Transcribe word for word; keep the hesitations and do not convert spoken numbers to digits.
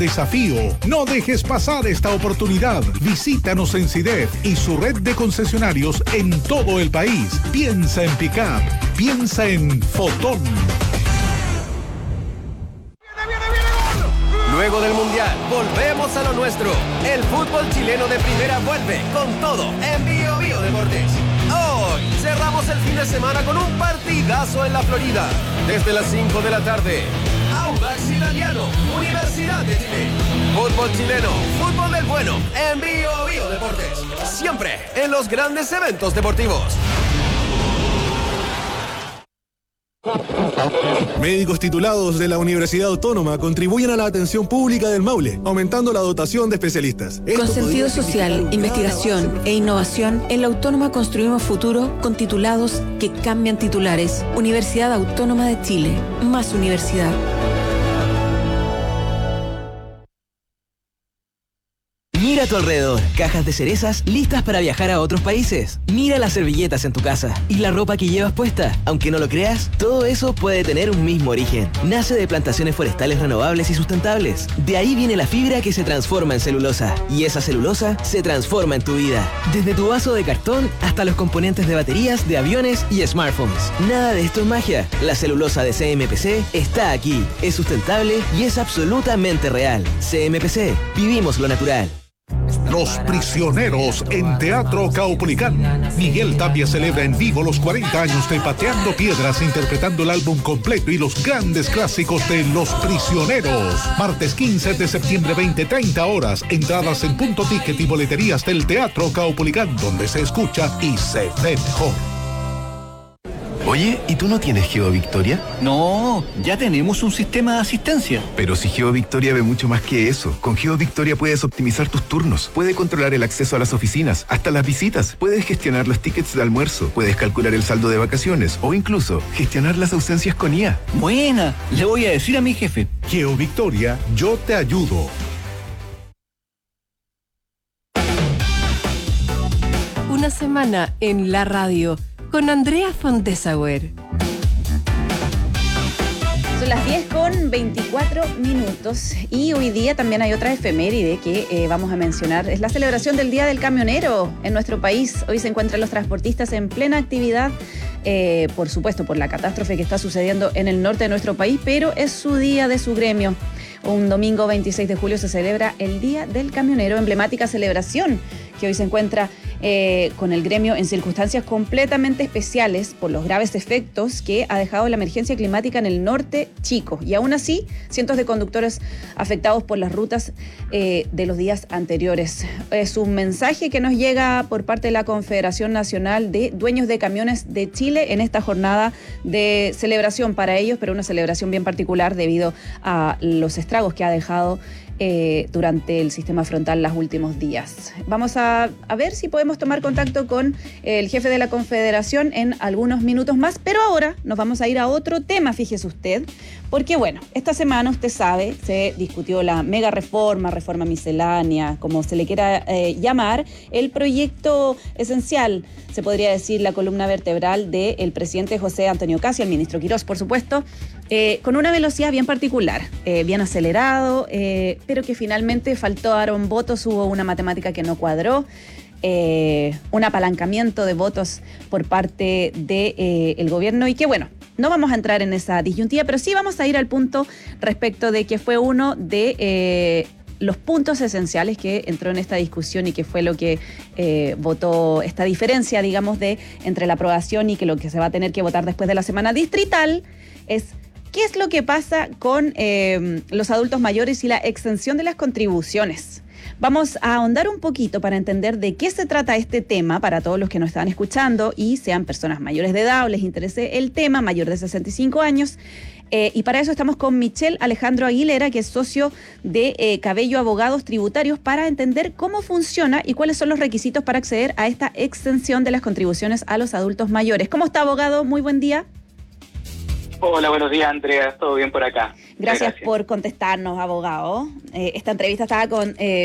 Desafío. No dejes pasar esta oportunidad. Visítanos en SIDEF y su red de concesionarios en todo el país. Piensa en Pickup. Piensa en Fotón. Luego del Mundial, volvemos a lo nuestro. El fútbol chileno de primera vuelve con todo en Bio Bio Deportes. Hoy cerramos el fin de semana con un partidazo en la Florida. Desde las cinco de la tarde. Audax Italiano, Universidad de Chile. Fútbol chileno, fútbol del bueno, en Bio Bio Deportes. Siempre en los grandes eventos deportivos. Médicos titulados de la Universidad Autónoma contribuyen a la atención pública del Maule, aumentando la dotación de especialistas. Esto con sentido social, investigación e innovación, en la Autónoma construimos futuro con titulados que cambian titulares. Universidad Autónoma de Chile. Más universidad. Mira a tu alrededor, cajas de cerezas listas para viajar a otros países. Mira las servilletas en tu casa y la ropa que llevas puesta. Aunque no lo creas, todo eso puede tener un mismo origen. Nace de plantaciones forestales renovables y sustentables. De ahí viene la fibra que se transforma en celulosa. Y esa celulosa se transforma en tu vida. Desde tu vaso de cartón hasta los componentes de baterías, de aviones y smartphones. Nada de esto es magia. La celulosa de C M P C está aquí. Es sustentable y es absolutamente real. C M P C. Vivimos lo natural. Los Prisioneros en Teatro Caupolicán. Miguel Tapia celebra en vivo los cuarenta años de Pateando Piedras, interpretando el álbum completo y los grandes clásicos de Los Prisioneros. Martes quince de septiembre, veinte treinta horas. Entradas en Punto Ticket y boleterías del Teatro Caupolicán, donde se escucha y se ve mejor. Oye, ¿y tú no tienes GeoVictoria? No, ya tenemos un sistema de asistencia. Pero si GeoVictoria ve mucho más que eso. Con GeoVictoria puedes optimizar tus turnos, puedes controlar el acceso a las oficinas, hasta las visitas, puedes gestionar los tickets de almuerzo, puedes calcular el saldo de vacaciones o incluso gestionar las ausencias con I A. Buena, le voy a decir a mi jefe. GeoVictoria, yo te ayudo. Una semana en la radio con Andrea Fontesauer. Son las diez con veinticuatro minutos y hoy día también hay otra efeméride que eh, vamos a mencionar. Es la celebración del Día del Camionero en nuestro país. Hoy se encuentran los transportistas en plena actividad, eh, por supuesto por la catástrofe que está sucediendo en el norte de nuestro país, pero es su día de su gremio. Un domingo veintiséis de julio se celebra el Día del Camionero, emblemática celebración que hoy se encuentra eh, con el gremio en circunstancias completamente especiales por los graves efectos que ha dejado la emergencia climática en el norte chico. Y aún así, cientos de conductores afectados por las rutas eh, de los días anteriores. Es un mensaje que nos llega por parte de la Confederación Nacional de Dueños de Camiones de Chile en esta jornada de celebración para ellos, pero una celebración bien particular debido a los estragos que ha dejado Eh, durante el sistema frontal los últimos días. Vamos a, a ver si podemos tomar contacto con el jefe de la Confederación en algunos minutos más, pero ahora nos vamos a ir a otro tema, fíjese usted, porque bueno, esta semana usted sabe, se discutió la mega reforma, reforma miscelánea, como se le quiera eh, llamar, el proyecto esencial, se podría decir la columna vertebral del presidente José Antonio Casi, el ministro Quirós, por supuesto, eh, con una velocidad bien particular, eh, bien acelerado, eh, pero que finalmente faltaron votos, hubo una matemática que no cuadró, eh, un apalancamiento de votos por parte del de, eh, gobierno y que bueno, no vamos a entrar en esa disyuntiva, pero sí vamos a ir al punto respecto de que fue uno de eh, los puntos esenciales que entró en esta discusión y que fue lo que eh, votó esta diferencia, digamos, de entre la aprobación y que lo que se va a tener que votar después de la semana distrital es ¿qué es lo que pasa con eh, los adultos mayores y la extensión de las contribuciones? Vamos a ahondar un poquito para entender de qué se trata este tema para todos los que nos están escuchando y sean personas mayores de edad o les interese el tema, mayor de sesenta y cinco años. Eh, y para eso estamos con Michelle Alejandro Aguilera, que es socio de eh, Cabello Abogados Tributarios, para entender cómo funciona y cuáles son los requisitos para acceder a esta extensión de las contribuciones a los adultos mayores. ¿Cómo está, abogado? Muy buen día. Hola, buenos días, Andrea. ¿Todo bien por acá? Gracias, Gracias. por contestarnos, abogado. Eh, esta entrevista estaba con... Eh,